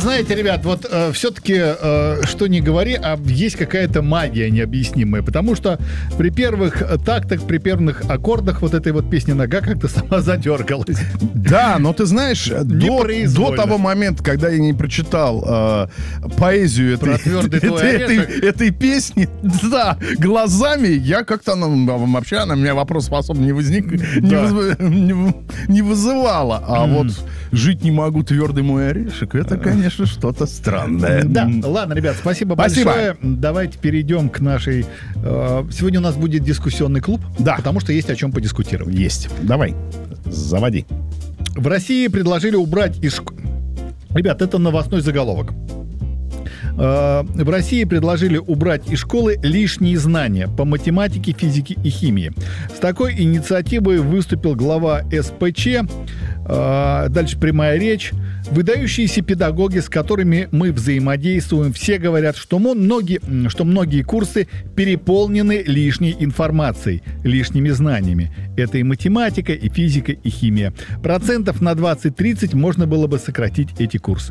знаете, ребят, вот все-таки, что ни говори, а есть какая-то магия необъяснимая, потому что при первых тактах, при первых аккордах вот этой вот песни нога как-то сама задергалась. Да, но ты знаешь, до того момента, когда я не прочитал поэзию этой песни, да, глазами я как-то, вообще она у меня вопросов особо не вызывала. А вот «Жить не могу, твердый мой орешек», это, конечно, что-то странное. Да, ладно, ребят, спасибо большое. Давайте перейдем к нашей... Сегодня у нас будет дискуссионный клуб, потому что есть о чем подискутировать. Есть. Давай, заводи. В России предложили убрать из школы... Ребят, это новостной заголовок. В России предложили убрать из школы лишние знания по математике, физике и химии. С такой инициативой выступил глава СПЧ. Дальше прямая речь. Выдающиеся педагоги, с которыми мы взаимодействуем, все говорят, что многие курсы переполнены лишней информацией, лишними знаниями. Это и математика, и физика, и химия. Процентов на 20-30 можно было бы сократить эти курсы.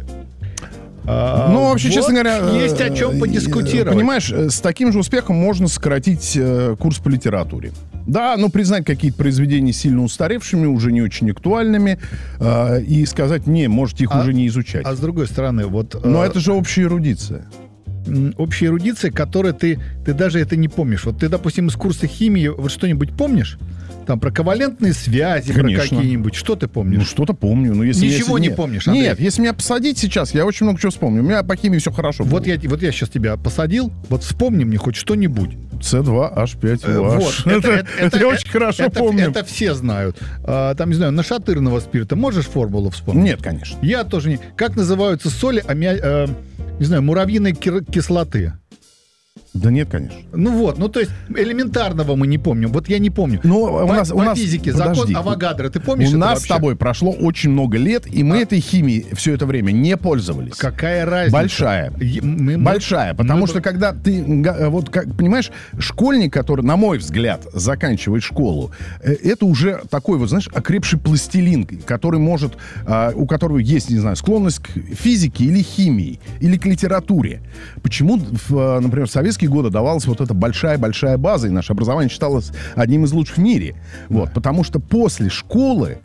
Ну, вообще, честно говоря... Есть о чем подискутировать. Понимаешь, с таким же успехом можно сократить курс по литературе. Да, но признать какие-то произведения сильно устаревшими, уже не очень актуальными, и сказать, не, можете их уже не изучать. А с другой стороны, вот... Но это же общая эрудиция. Общая эрудиция, которой ты даже это не помнишь. Вот ты, допустим, из курса химии вот что-нибудь помнишь? Там про ковалентные связи, конечно, про какие-нибудь. Что ты помнишь? Ну, что-то помню. Но если ничего не помнишь, Андрей? Нет, если меня посадить сейчас, я очень много чего вспомню. У меня по химии все хорошо. Вот я сейчас тебя посадил, вот вспомни мне хоть что-нибудь. С2H5OH. Вот. Это я очень хорошо помню. Это все знают. Там, не знаю, нашатырного спирта можешь формулу вспомнить? Нет, конечно. Я тоже не. Как называются соли, не знаю, муравьиной кислоты? Да нет, конечно. Ну вот, то есть элементарного мы не помним. Вот я не помню. Но по физике закон Авогадро, ты помнишь? У нас с тобой прошло очень много лет, и мы этой химией все это время не пользовались. Какая разница? Большая. Большая. Потому что когда ты, вот понимаешь, школьник, который, на мой взгляд, заканчивает школу, это уже такой, вот знаешь, окрепший пластилин, который может, у которого есть, не знаю, склонность к физике или химии, или к литературе. Почему, например, в советские годы давалась вот эта большая-большая база, и наше образование считалось одним из лучших в мире. Вот, потому что после школы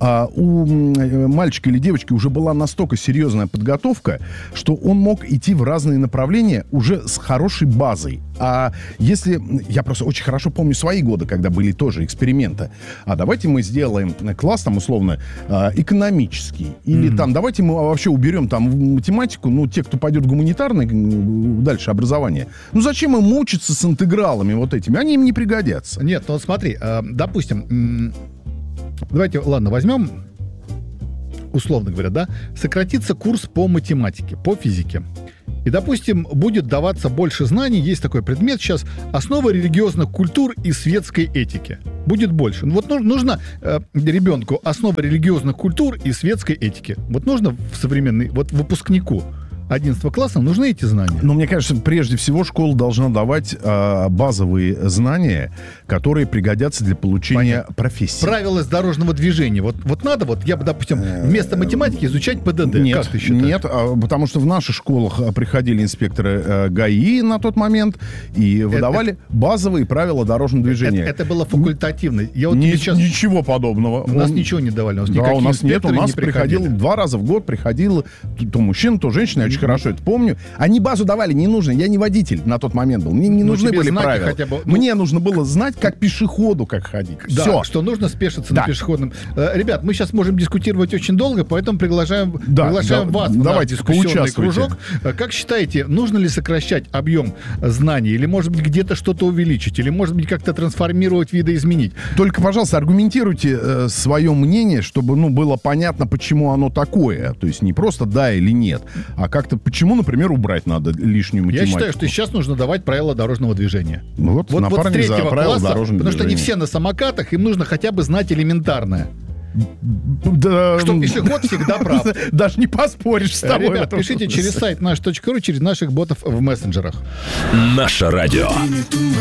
у мальчика или девочки уже была настолько серьезная подготовка, что он мог идти в разные направления уже с хорошей базой. А если... Я просто очень хорошо помню свои годы, когда были тоже эксперименты. А давайте мы сделаем класс, там, условно, экономический. Или там, давайте мы вообще уберем там математику, те, кто пойдет в гуманитарное дальше образование. Зачем им мучиться с интегралами вот этими? Они им не пригодятся. Нет, вот смотри, допустим... Давайте, ладно, возьмем, условно говоря, сократится курс по математике, по физике. И, допустим, будет даваться больше знаний, есть такой предмет сейчас, основы религиозных культур и светской этики. Будет больше. Вот нужно ребенку основы религиозных культур и светской этики. Вот нужно в современный, вот выпускнику 11 класса нужны эти знания. Но мне кажется, прежде всего школа должна давать базовые знания, которые пригодятся для получения профессии. Правила дорожного движения. Вот надо, я бы, допустим, вместо математики изучать ПДД. Нет, как ты считаешь? Нет, потому что в наших школах приходили инспекторы ГАИ на тот момент и выдавали базовые правила дорожного движения. Это было факультативно. Ничего подобного. У нас ничего не давали. У нас нет. У нас приходил 2 раза в год, приходил то мужчина, то женщина. Я очень хорошо это помню. Они базу давали, не нужно. Я не водитель на тот момент был. Мне не нужны были правила. Мне нужно было знать, как пешеходу, как ходить. Да, все. Что нужно спешиться на пешеходном. Ребят, мы сейчас можем дискутировать очень долго, поэтому приглашаем вас в наш дискуссионный кружок. Как считаете, нужно ли сокращать объем знаний? Или, может быть, где-то что-то увеличить? Или, может быть, как-то трансформировать, видоизменить? Только, пожалуйста, аргументируйте свое мнение, чтобы было понятно, почему оно такое. То есть не просто да или нет, а как-то почему, например, убрать надо лишнюю математику. Я считаю, что сейчас нужно давать правила дорожного движения. Вот с 3-го класса, потому что не все на самокатах, им нужно хотя бы знать элементарное. Да, что пешеход всегда прав. Даже не поспоришь с тобой. Ребят, пишите через сайт наш.ру, через наших ботов в мессенджерах. Наше радио.